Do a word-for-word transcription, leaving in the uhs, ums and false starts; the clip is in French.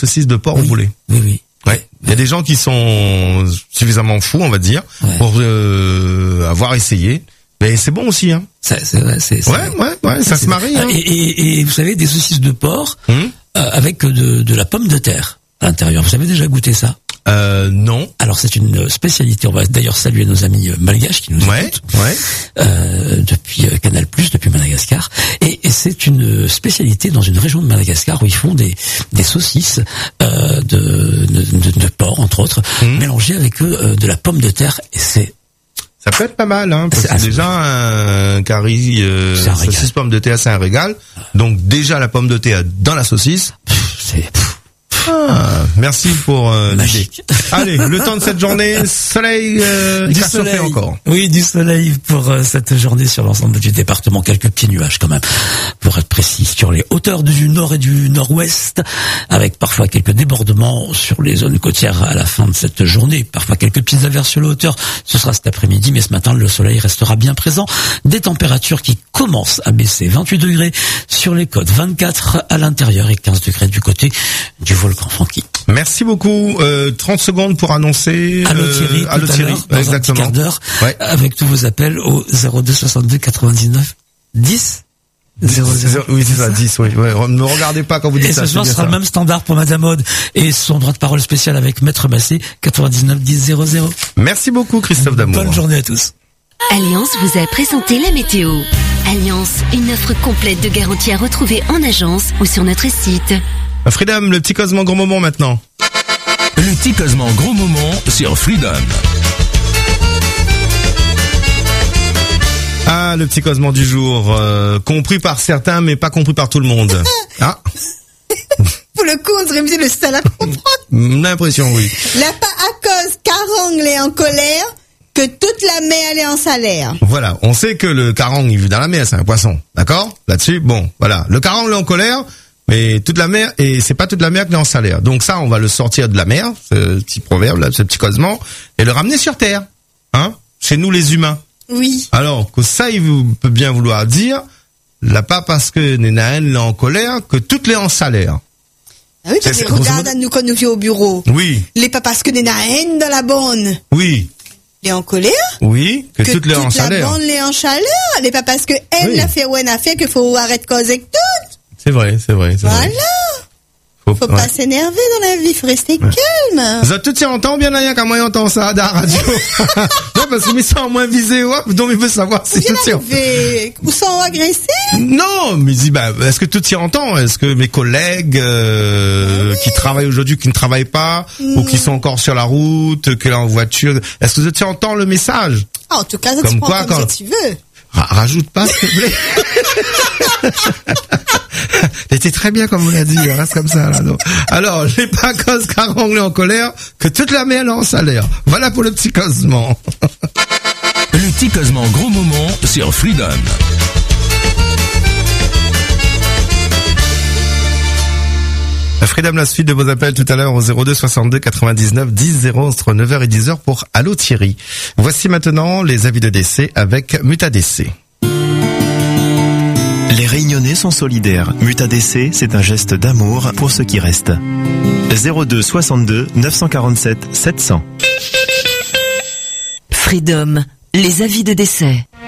saucisse de porc oui. au poulet. Oui, oui. Ouais. Il y a des gens qui sont suffisamment fous, on va dire, ouais. pour euh, avoir essayé. Mais c'est bon aussi, hein. C'est, c'est, c'est, c'est, ouais, ouais, ouais, ça se marie. Hein. Et, et, et vous savez, des saucisses de porc hum euh, avec de, de la pomme de terre à l'intérieur. Vous avez déjà goûté ça? Euh, non. Alors c'est une spécialité. On va d'ailleurs saluer nos amis malgaches qui nous ouais, écoutent ouais. Euh, depuis Canal plus, depuis Madagascar. Et, et c'est une spécialité dans une région de Madagascar où ils font des, des saucisses euh, de, de, de, de porc entre autres, mmh. mélangées avec euh, de la pomme de terre. Et c'est ça peut être pas mal, hein, parce que c'est déjà un curry euh, un saucisse pomme de terre, c'est un régal. Donc déjà la pomme de terre dans la saucisse, pff, c'est pff. Ah, merci pour euh, magique. Allez, le temps de cette journée, soleil, euh, du soleil encore. Oui, du soleil pour euh, cette journée sur l'ensemble du département. Quelques petits nuages quand même, pour être précis, sur les hauteurs du nord et du nord-ouest, avec parfois quelques débordements sur les zones côtières à la fin de cette journée. Parfois quelques petites averses sur les hauteurs. Ce sera cet après-midi, mais ce matin le soleil restera bien présent. Des températures qui commencent à baisser. vingt-huit degrés sur les côtes, vingt-quatre à l'intérieur et quinze degrés du côté du volcan Francky. Merci beaucoup. Euh, trente secondes pour annoncer. Allô Thierry, euh, Allô Thierry, dans exactement. Un petit quart d'heure, ouais. avec tous vos appels au zéro deux soixante-deux quatre-vingt-dix-neuf dix. zéro zéro. Oui, c'est ça, dix, oui. Ouais, ne me regardez pas quand vous dites et ça. Et ce soir, ce sera ça. le même standard pour Madame Aude et son droit de parole spécial avec Maître Massé, quatre-vingt-dix-neuf dix zéro zéro. Merci beaucoup, Christophe Damour. Bonne journée à tous. Alliance vous a présenté la météo. Alliance, une offre complète de garantie à retrouver en agence ou sur notre site. Freedom, le petit causement gros moment maintenant. Le petit causement gros moment sur Freedom. Ah, le petit causement du jour, euh, compris par certains mais pas compris par tout le monde. Ah. Pour le coup, on dirait que le seul à comprendre. L'impression, oui. La pas à cause Karang est en colère que toute la mer elle est en salaire. Voilà, on sait que le Karang il vit dans la mer, c'est un poisson, d'accord? Là-dessus, bon, voilà, le Karang est en colère. Mais toute la mer, et c'est pas toute la mer qui est en salaire. Donc ça, on va le sortir de la mer, ce petit proverbe, là, ce petit causement, et le ramener sur terre. Hein? Chez nous, les humains. Oui. Alors, que ça, il peut bien vouloir dire, là, pas parce que Nénaën est en colère, que toutes les en salaire. Ah oui, parce que regarde à nous quand nous vient au bureau. Oui. Les pas parce que Nénaën dans la bonne. Oui. Les en colère. Oui. Que, que toutes les en salaire. Toute la bonne les en chaleur. Les pas parce que elle oui. l'a fait ou elle a fait qu'il faut arrêter de causer que tout. C'est vrai, c'est vrai. C'est voilà. Vrai. Faut, faut ouais. pas s'énerver dans la vie, faut rester ouais. calme. Vous avez tout y entend bien rien quand moi j'entends ça à la radio. Non, parce que mes sont moins visés, ouais, donc il veut savoir si tout y entend. Ou sont agressés? Non, mais dis, bah, est-ce que tout y entend? Est-ce que mes collègues, euh, oui. qui travaillent aujourd'hui, qui ne travaillent pas, mmh. ou qui sont encore sur la route, qui sont en voiture, est-ce que tu entends le message? Ah, en tout cas, ça comme tu prends quoi, comme quand... tu veux. Rajoute pas, s'il te plaît. C'était très bien comme on l'a dit, reste comme ça là. Donc. Alors, j'ai pas cause Karang est en colère, que toute la mer est en salaire. Voilà pour le petit causement. Le petit causement gros moment sur Freedom. Freedom, la suite de vos appels tout à l'heure au zéro deux soixante-deux quatre-vingt-dix-neuf dix zéro entre neuf heures et dix heures pour Allô Thierry. Voici maintenant les avis de décès avec Mutadc. Les Réunionnais sont solidaires. Mutadc, c'est un geste d'amour pour ceux qui restent. zéro deux soixante-deux neuf cent quarante-sept sept cents. Freedom, les avis de décès.